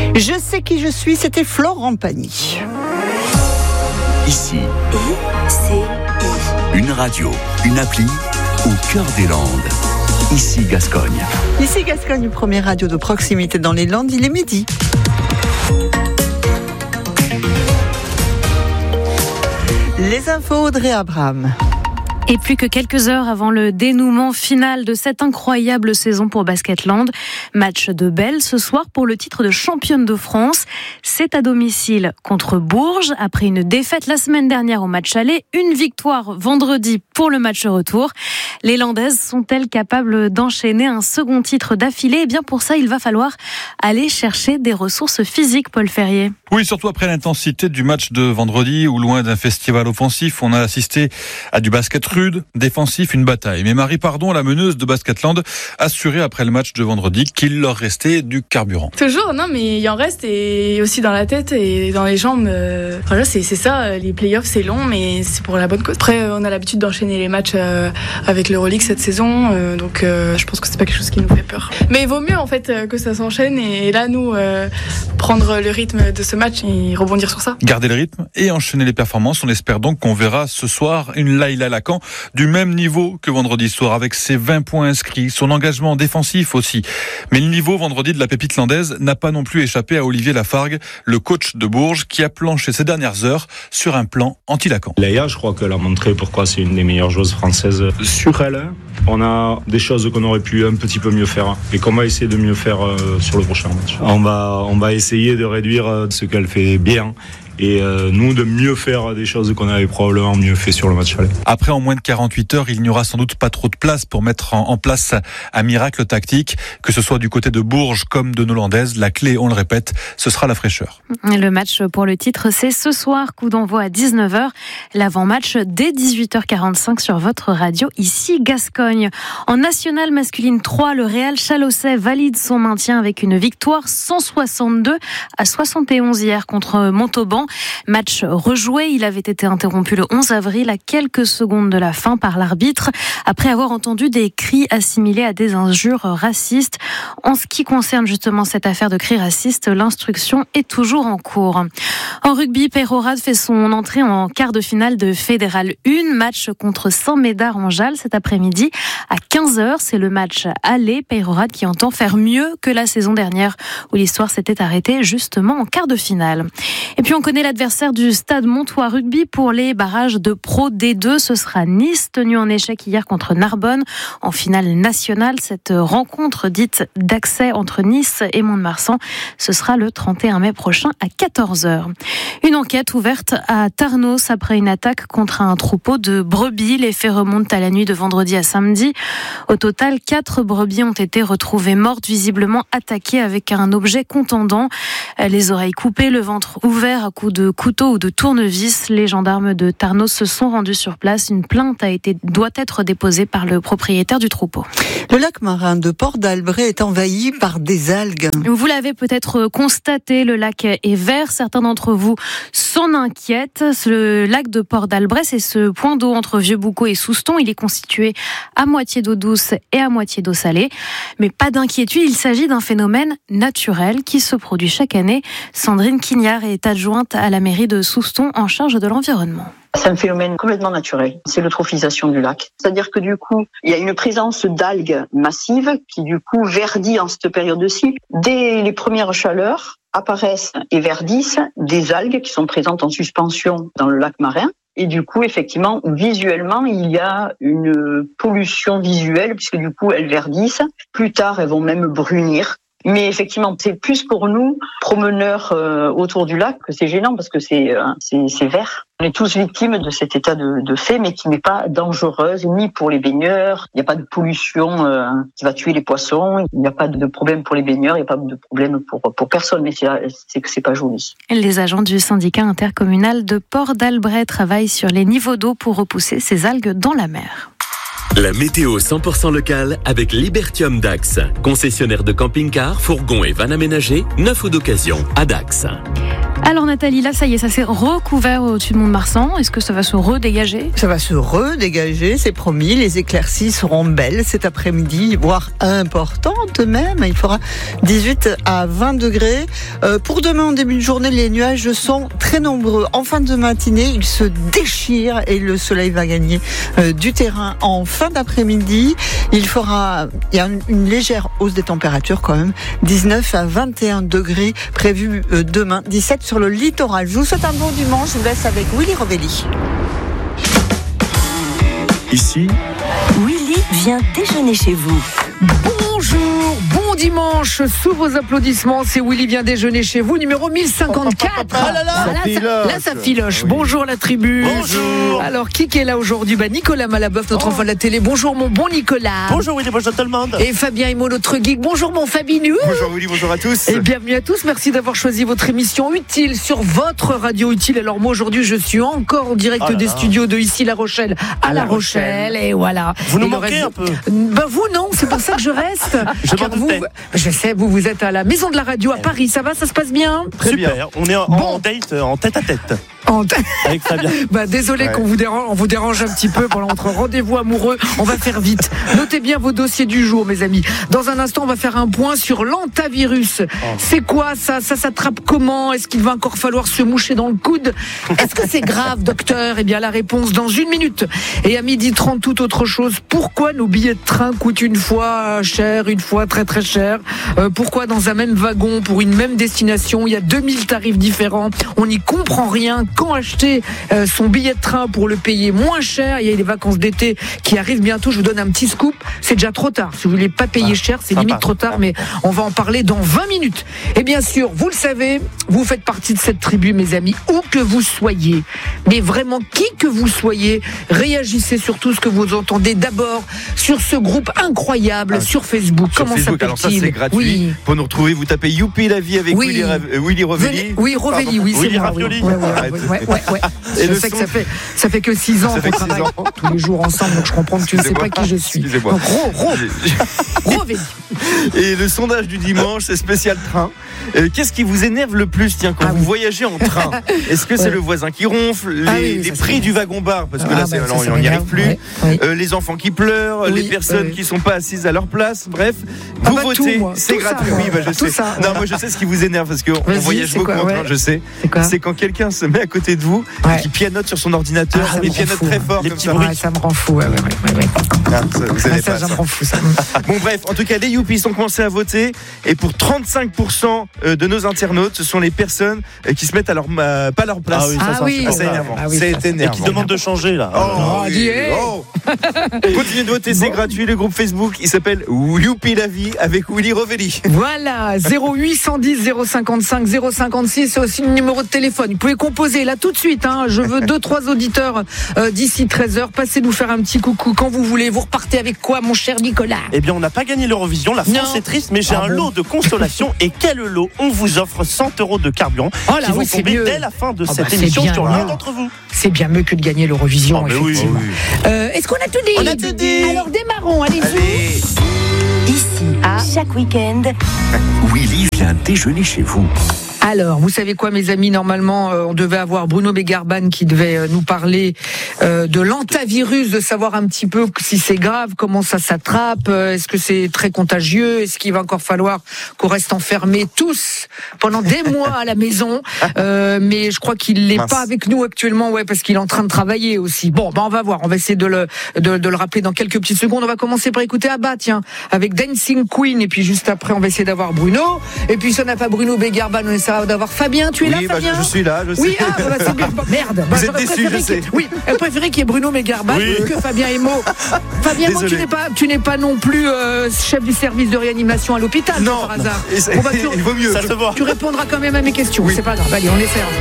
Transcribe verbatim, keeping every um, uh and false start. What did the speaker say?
Je sais qui je suis, c'était Florent Pagny. Ici, I C I. une radio, une appli au cœur des Landes. Ici Gascogne. Ici Gascogne, première radio de proximité dans les Landes, il est midi. Les infos, Audrey Abraham. Et plus que quelques heures avant le dénouement final de cette incroyable saison pour Basketland. Match de Belle ce soir pour le titre de championne de France. C'est à domicile contre Bourges. Après une défaite la semaine dernière au match aller, une victoire vendredi pour le match retour. Les Landaises sont-elles capables d'enchaîner un second titre d'affilée ? Eh bien pour ça, il va falloir aller chercher des ressources physiques, Paul Ferrier. Oui, surtout après l'intensité du match de vendredi où, loin d'un festival offensif, on a assisté à du basket rude, défensif, une bataille. Mais Marie Pardon, la meneuse de Basketland, assurait après le match de vendredi qu'il leur restait du carburant. Toujours, non, mais il en reste, et aussi dans la tête et dans les jambes. Euh, voilà, c'est, c'est ça, les playoffs, c'est long, mais c'est pour la bonne cause. Après, on a l'habitude d'enchaîner les matchs euh, avec l'Euroleague cette saison, euh, donc euh, je pense que c'est pas quelque chose qui nous fait peur. Mais il vaut mieux, en fait, que ça s'enchaîne, et là, nous, euh, prendre le rythme de ce match et rebondir sur ça. Garder le rythme et enchaîner les performances. On espère donc qu'on verra ce soir une Laïla Lacan du même niveau que vendredi soir, avec ses vingt points inscrits, son engagement défensif aussi. Mais le niveau vendredi de la pépite landaise n'a pas non plus échappé à Olivier Lafargue, le coach de Bourges, qui a planché ces dernières heures sur un plan anti-Lacan. Laïa, je crois qu'elle a montré pourquoi c'est une des meilleures joueuses françaises. Sur elle, on a des choses qu'on aurait pu un petit peu mieux faire et qu'on va essayer de mieux faire sur le prochain match. On va, on va essayer de réduire ce qu'elle fait bien et euh, nous de mieux faire des choses qu'on avait probablement mieux fait sur le match aller. Après, en moins de quarante-huit heures, il n'y aura sans doute pas trop de place pour mettre en, en place un miracle tactique, que ce soit du côté de Bourges comme de nos Landaises. La clé, on le répète, ce sera la fraîcheur. Le match pour le titre, c'est ce soir, coup d'envoi à dix-neuf heures. L'avant-match dès dix-huit heures quarante-cinq sur votre radio, ici Gascogne. En National Masculine trois, le Real Chalossais valide son maintien avec une victoire cent soixante-deux à soixante et onze hier contre Montauban. Match rejoué, il avait été interrompu le onze avril à quelques secondes de la fin par l'arbitre après avoir entendu des cris assimilés à des injures racistes. En ce qui concerne justement cette affaire de cris racistes, l'instruction est toujours en cours. En rugby, Peyrehorade fait son entrée en quart de finale de Fédéral un, match contre Saint-Médard-en-Jalles cet après-midi à quinze heures. C'est le match aller, Peyrehorade qui entend faire mieux que la saison dernière où l'histoire s'était arrêtée justement en quart de finale. Et puis on connaît l'adversaire du Stade Montois Rugby pour les barrages de Pro D deux. Ce sera Nice, tenu en échec hier contre Narbonne en finale nationale. Cette rencontre dite d'accès entre Nice et Mont-de-Marsan, ce sera le trente et un mai prochain à quatorze heures. Une enquête ouverte à Tarnos après une attaque contre un troupeau de brebis. Les faits remontent à la nuit de vendredi à samedi. Au total, quatre brebis ont été retrouvées mortes, visiblement attaquées avec un objet contondant. Les oreilles coupées, le ventre ouvert à coups de couteau ou de tournevis. Les gendarmes de Tarnos se sont rendus sur place. Une plainte a été, doit être déposée par le propriétaire du troupeau. Le lac marin de Port d'Albret est envahi par des algues. Vous l'avez peut-être constaté, le lac est vert. Certains d'entre vous s'en inquiètent. Le lac de Port d'Albret, c'est ce point d'eau entre Vieux-Boucau et Souston. Il est constitué à moitié d'eau douce et à moitié d'eau salée. Mais pas d'inquiétude, il s'agit d'un phénomène naturel qui se produit chaque année. Sandrine Quignard est adjointe à la mairie de Souston en charge de l'environnement. C'est un phénomène complètement naturel, c'est l'eutrophisation du lac. C'est-à-dire que du coup, il y a une présence d'algues massives qui du coup verdit en cette période-ci. Dès les premières chaleurs, apparaissent et verdissent des algues qui sont présentes en suspension dans le lac marin. Et du coup, effectivement, visuellement, il y a une pollution visuelle puisque du coup, elles verdissent. Plus tard, elles vont même brunir. Mais effectivement, c'est plus pour nous, promeneurs euh, autour du lac, que c'est gênant parce que c'est, euh, c'est, c'est vert. On est tous victimes de cet état de, de fait, mais qui n'est pas dangereuse, ni pour les baigneurs. Il n'y a pas de pollution euh, qui va tuer les poissons. Il n'y a pas de problème pour les baigneurs. Il n'y a pas de problème pour, pour personne, mais c'est, c'est que c'est pas joli. Les agents du syndicat intercommunal de Port d'Albret travaillent sur les niveaux d'eau pour repousser ces algues dans la mer. La météo cent pour cent locale avec Libertium Dax. Concessionnaire de camping-cars, fourgons et vannes aménagées, neuf ou d'occasion à Dax. Alors Nathalie, là ça y est, ça s'est recouvert au-dessus de Mont-de-Marsan. Est-ce que ça va se redégager ? Ça va se redégager, c'est promis. Les éclaircies seront belles cet après-midi, voire importantes même. Il fera dix-huit à vingt degrés. Euh, pour demain, en début de journée, les nuages sont très nombreux. En fin de matinée, ils se déchirent et le soleil va gagner euh, du terrain en fin d'après-midi. Il fera, il y a une, une légère hausse des températures quand même. dix-neuf à vingt et un degrés prévus euh, demain, dix-sept sur le littoral. Je vous souhaite un bon dimanche. Je vous laisse avec Willy Rovelli. Ici, Willy vient déjeuner chez vous. Bonjour, bon dimanche, sous vos applaudissements, c'est Willy vient déjeuner chez vous, numéro mille cinquante-quatre. Ah là là, Ah, là, ça, là, ça filoche. Oui. Bonjour la tribu. Bonjour. Alors, qui est là aujourd'hui ? Bah, Nicolas Malaboeuf, notre oh. enfant de la télé. Bonjour mon bon Nicolas. Bonjour Willy, bonjour tout le monde. Et Fabien Imo, notre geek. Bonjour mon Fabinou. Bonjour Willy, bonjour à tous. Et bienvenue à tous, merci d'avoir choisi votre émission Utile sur votre radio Utile. Alors moi aujourd'hui, je suis encore en direct oh des là. studios de ici La Rochelle à, à La Rochelle. Rochelle. Et voilà. Vous nous et manquez reste... un peu. Bah vous non, c'est pour ça que je reste. Je Car vous, je sais, vous vous êtes à la Maison de la Radio à Paris, ça va, ça se passe bien ? Très Super. bien. On est en, bon. en date, en tête à tête. En t- Avec Fabien. Bah désolé ouais. qu'on vous dérange, on vous dérange un petit peu pendant notre rendez-vous amoureux. On va faire vite. Notez bien vos dossiers du jour, mes amis. Dans un instant, on va faire un point sur l'antavirus. Oh. C'est quoi ça ? Ça s'attrape comment ? Est-ce qu'il va encore falloir se moucher dans le coude ? Est-ce que c'est grave, docteur ? Eh bien, la réponse dans une minute. Et à midi trente, toute autre chose. Pourquoi nos billets de train coûtent une fois cher, une fois très très cher ? euh, Pourquoi dans un même wagon, pour une même destination, il y a deux mille tarifs différents ? On n'y comprend rien. Quand acheter euh, son billet de train pour le payer moins cher ? Il y a les vacances d'été qui arrivent bientôt. Je vous donne un petit scoop. C'est déjà trop tard. Si vous voulez pas payer cher, c'est limite trop tard, mais on va en parler dans vingt minutes. Et bien sûr, vous le savez, vous faites partie de cette tribu, mes amis, où que vous soyez. Mais vraiment, qui que vous soyez, réagissez sur tout ce que vous entendez. D'abord, sur ce groupe incroyable ah, sur Facebook. Sur Comment Facebook. Alors ça, c'est gratuit. Oui. Pour nous retrouver, vous tapez Youpi la vie avec oui. Willy, euh, Willy Rovelli. Oui, Rovelli, oui, c'est Willy moi. Ravioli. Oui. Ouais, ouais, ouais, ouais, ouais, ouais. Et je sais son... que ça fait, ça fait que six ans qu'on travaille ans. tous les jours ensemble, donc je comprends que tu ne sais pas qui je suis. Donc, Ro, Ro, Rovelli. Et le sondage du dimanche, c'est spécial train. Euh, qu'est-ce qui vous énerve le plus, tiens, quand ah, vous oui. voyagez en train ? Est-ce que c'est ouais. le voisin qui ronfle, les, ah, oui, les prix c'est... du wagon-bar, parce que ah, là, c'est, bah, alors, ça, on n'y arrive plus, ouais. Oui. Euh, les enfants qui pleurent, oui, les personnes oui. qui ne sont pas assises à leur place, bref, vous ah, bah, votez, tout, c'est tout gratuit. Ça, oui, bah, je sais. Ça, non, ouais. moi, je sais ce qui vous énerve, parce qu'on voyage beaucoup en train, je sais. C'est quand quelqu'un se met à côté de vous, ouais. et qui pianote sur son ordinateur, ah, il pianote très fort, les petits bruits. Ça me rend fou, ouais, ouais, ouais. Ah, ça, vous savez ça, pas, ça me rend fou, ça. Bon, bref, en tout cas, les Youpis ont commencé à voter, et pour trente-cinq pour cent de nos internautes, ce sont les personnes qui se mettent à leur, euh, pas à leur place. Ah oui, ça, ah oui. Ah, c'est énervant. Ah oui, c'est énervant. Et qui demandent de changer là. Oh, oh, oui. oh. Continuez de voter, c'est bon. gratuit. Le groupe Facebook, il s'appelle Youpi la vie avec Willy Rovelli. Voilà, zéro huit un zéro zéro cinquante-cinq zéro cinquante-six, c'est aussi le numéro de téléphone. Vous pouvez composer là tout de suite. Hein. Je veux deux, trois auditeurs euh, d'ici treize heures. Passez nous faire un petit coucou quand vous voulez. Vous repartez avec quoi, mon cher Nicolas ? Eh bien, on n'a pas gagné l'Eurovision. La France non. est triste, mais j'ai ah un bon. lot de consolation. Et quel lot ? On vous offre cent euros de carburant oh là, qui oui, vont tomber mieux. dès la fin de oh cette bah, émission bien, sur l'un d'entre vous. C'est bien mieux que de gagner l'Eurovision, oh, effectivement. Oui. Euh, est-ce qu'on a tout dit ? On a tout dit. Alors démarrons, allez-y. Allez. Ici, ah. chaque week-end, Willy vient déjeuner chez vous. Alors, vous savez quoi, mes amis ? Normalement, euh, on devait avoir Bruno Begarban qui devait euh, nous parler euh, de l'antavirus, de savoir un petit peu si c'est grave, comment ça s'attrape, euh, est-ce que c'est très contagieux, est-ce qu'il va encore falloir qu'on reste enfermés tous pendant des mois à la maison. Euh, mais je crois qu'il n'est pas avec nous actuellement, ouais, parce qu'il est en train de travailler aussi. Bon, bah on va voir, on va essayer de le de, de le rappeler dans quelques petites secondes. On va commencer par écouter Abba, tiens, avec Dancing Queen, et puis juste après, on va essayer d'avoir Bruno. Et puis si on n'a pas Bruno Begarban, on essaie d'avoir Fabien. Tu es oui, là, bah, Fabien ? je, je suis là, je sais. Oui, ah, bah, c'est bien. Merde. Vous bah, êtes déçus, je sais. Oui, elle préférait qu'il y ait Bruno Begarban oui. que Fabien Emo. Fabien, moi, tu n'es pas, tu n'es pas non plus euh, chef du service de réanimation à l'hôpital, non, par hasard. Non, bon, bah, tu, il vaut mieux. Ça se voit. Tu répondras quand même à mes questions. Oui. C'est pas grave. Allez, on essaie.